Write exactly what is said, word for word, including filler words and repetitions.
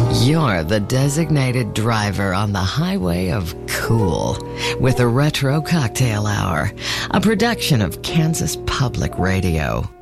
You're the designated driver on the highway of cool with a retro cocktail hour, a production of Kansas Public Radio.